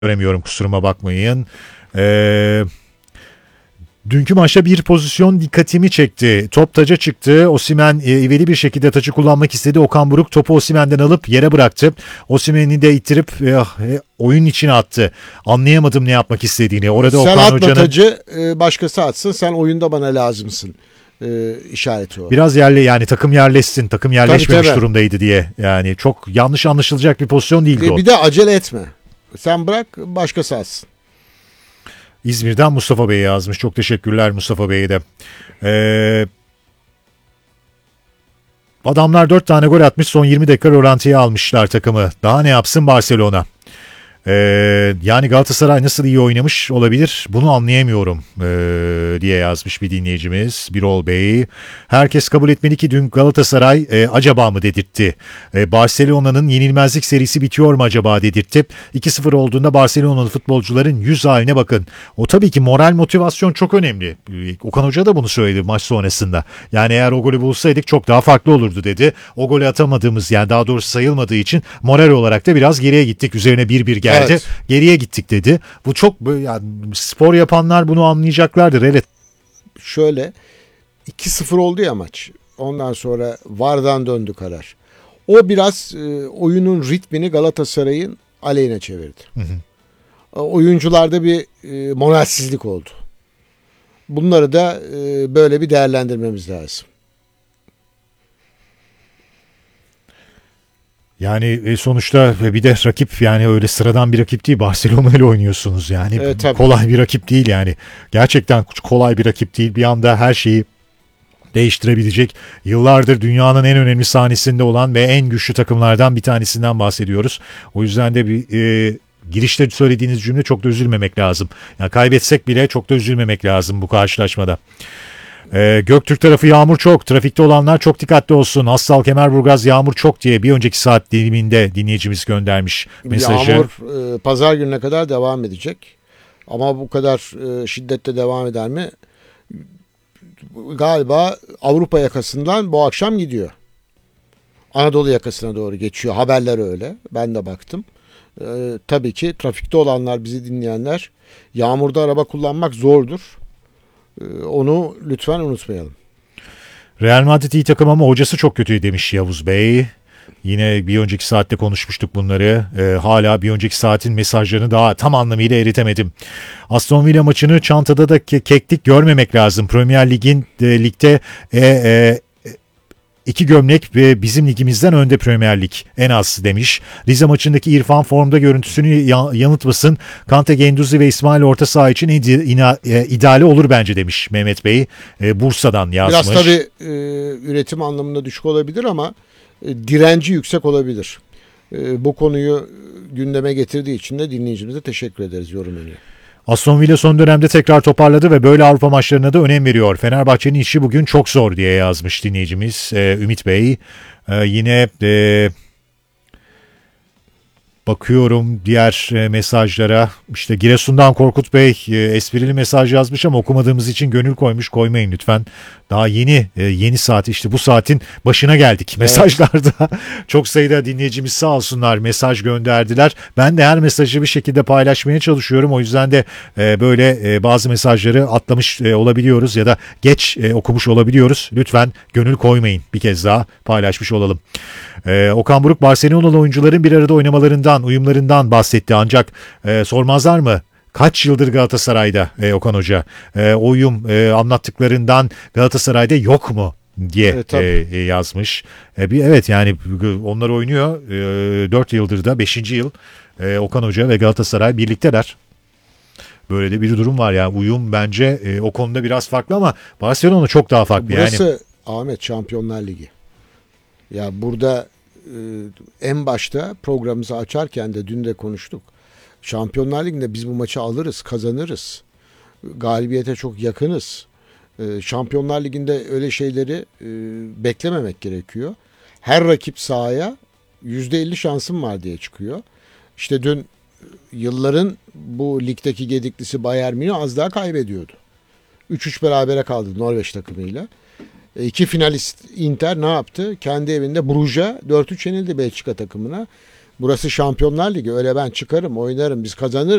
göremiyorum, kusuruma bakmayın. Dünkü maçta bir pozisyon dikkatimi çekti. Top taca çıktı. Osimhen ivedi bir şekilde tacı kullanmak istedi. Okan Buruk topu Osimhen'den alıp yere bıraktı. Osimhen'i de ittirip oyun içine attı. Anlayamadım ne yapmak istediğini. Orada Sen Okan atma Hoca'nın tacı, başkası atsın, sen oyunda bana lazımsın işareti o. biraz yani takım yerleşsin. Takım yerleşmemiş Tabii. durumdaydı diye. Yani çok yanlış anlaşılacak bir pozisyon değildi o. Bir de acele etme. Sen bırak, başkası atsın. İzmir'den Mustafa Bey yazmış. Çok teşekkürler Mustafa Bey'e de. Adamlar 4 tane gol atmış, son 20 dakika rölantiye almışlar takımı. Daha ne yapsın Barcelona? Yani Galatasaray nasıl iyi oynamış olabilir bunu anlayamıyorum diye yazmış bir dinleyicimiz Birol Bey. Herkes kabul etmeli ki dün Galatasaray acaba mı dedirtti. Barcelona'nın yenilmezlik serisi bitiyor mu acaba dedirtti. 2-0 olduğunda Barcelona'lı futbolcuların yüz haline bakın. O tabii ki moral motivasyon çok önemli. Okan Hoca da bunu söyledi maç sonrasında. Yani eğer o golü bulsaydık çok daha farklı olurdu dedi. O golü atamadığımız, yani daha doğrusu sayılmadığı için moral olarak da biraz geriye gittik. Üzerine 1-1 geldi. Evet. Geriye gittik dedi. Bu çok, yani spor yapanlar bunu anlayacaklardır. Evet. Şöyle 2-0 oldu ya maç. Ondan sonra VAR'dan döndü karar. O biraz oyunun ritmini Galatasaray'ın aleyhine çevirdi. Oyuncularda bir moralsizlik oldu. Bunları da böyle bir değerlendirmemiz lazım. Yani sonuçta bir de rakip, yani öyle sıradan bir rakip değil. Barcelona ile oynuyorsunuz yani. Tabii. Kolay bir rakip değil yani. Gerçekten kolay bir rakip değil. Bir anda her şeyi değiştirebilecek, yıllardır dünyanın en önemli sahnesinde olan ve en güçlü takımlardan bir tanesinden bahsediyoruz. O yüzden de bir girişte söylediğiniz cümle, çok da üzülmemek lazım. Yani kaybetsek bile çok da üzülmemek lazım bu karşılaşmada. Göktürk tarafı yağmur çok. Trafikte olanlar çok dikkatli olsun. Hassal Kemerburgaz yağmur çok diye bir önceki saat diliminde dinleyicimiz göndermiş mesajı. Yağmur pazar gününe kadar devam edecek. Ama bu kadar şiddetle devam eder mi? Galiba Avrupa yakasından bu akşam gidiyor. Anadolu yakasına doğru geçiyor. Haberler öyle. Ben de baktım. Tabii ki trafikte olanlar, bizi dinleyenler, yağmurda araba kullanmak zordur. Onu lütfen unutmayalım. Real Madrid iyi takım ama hocası çok kötü demiş Yavuz Bey. Yine bir önceki saatte konuşmuştuk bunları. Hala bir önceki saatin mesajlarını daha tam anlamıyla eritemedim. Aston Villa maçını çantada da keklik görmemek lazım. Premier Lig'de İki gömlek ve bizim ligimizden önde Premier Lig en az demiş. Rize maçındaki İrfan formda görüntüsünü yanıltmasın. Kante, Genduzi ve İsmail orta saha için ideali olur bence demiş Mehmet Bey. Bursa'dan yazmış. Biraz tabii üretim anlamında düşük olabilir ama direnci yüksek olabilir. Bu konuyu gündeme getirdiği için de dinleyicimize teşekkür ederiz yorum önüne. Aston Villa son dönemde tekrar toparladı ve böyle Avrupa maçlarına da önem veriyor. Fenerbahçe'nin işi bugün çok zor diye yazmış dinleyicimiz Ümit Bey. Yine bakıyorum diğer mesajlara. İşte Giresun'dan Korkut Bey esprili mesaj yazmış ama okumadığımız için gönül koymuş. Koymayın lütfen. Daha yeni saat, işte bu saatin başına geldik mesajlarda. Evet. Çok sayıda dinleyicimiz sağ olsunlar mesaj gönderdiler. Ben de her mesajı bir şekilde paylaşmaya çalışıyorum. O yüzden de böyle bazı mesajları atlamış olabiliyoruz ya da geç okumuş olabiliyoruz. Lütfen gönül koymayın, bir kez daha paylaşmış olalım. Okan Buruk Barcelona'lı oyuncuların bir arada oynamalarından, uyumlarından bahsetti ancak sormazlar mı? Kaç yıldır Galatasaray'da Okan Hoca? Uyum anlattıklarından Galatasaray'da yok mu diye yazmış. Evet, yani onlar oynuyor. 4 yıldır da 5. yıl Okan Hoca ve Galatasaray birlikteler. Böyle de bir durum var yani. Uyum bence o konuda biraz farklı ama Barcelona çok daha farklı. Burası yani. Ahmet, Şampiyonlar Ligi. Ya burada en başta programımızı açarken de dün de konuştuk. Şampiyonlar Ligi'nde biz bu maçı alırız, kazanırız. Galibiyete çok yakınız. Şampiyonlar Ligi'nde öyle şeyleri beklememek gerekiyor. Her rakip sahaya %50 şansım var diye çıkıyor. İşte dün yılların bu ligdeki gediklisi Bayern Münih az daha kaybediyordu. 3-3 berabere kaldı Norveç takımıyla. İki finalist Inter ne yaptı? Kendi evinde Bruges'a 4-3 yenildi Belçika takımına. Burası Şampiyonlar Ligi. Öyle ben çıkarım, oynarım, biz kazanırız.